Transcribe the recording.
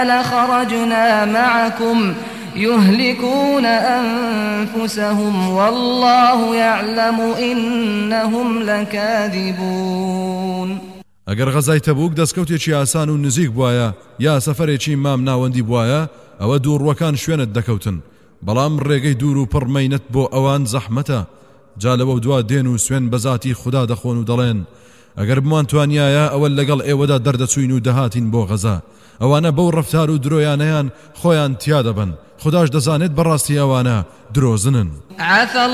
لخرجنا معكم يهلكون أنفسهم والله يعلم إنهم لكاذبون. ئەگەر غەزای تەبوک دەستکەوتێکی ئاسان و نزیک بوایە یا سەفەرێکی مام ناوەندی بوایە ئەوە دووڕوەکان شوێنت دەکەوتن، بەڵام ڕێگەی دوور و پڕمەینەت بۆ ئەوان زەحمەتە. جا لەوە دوا دێن و سوێن بەذاتی خوددا دەخۆن و دەڵێن ئەگەر بمان توانایە ئەوە لەگەڵ ئێوەدا دەردەچوین و دەهاتین بۆ غەزا. ئەوانە بەو ڕەفتار و درۆیانەیان خۆیان تیا دەبن، خودداش دەزانێت بەڕاستی ئەوانە درۆزنن.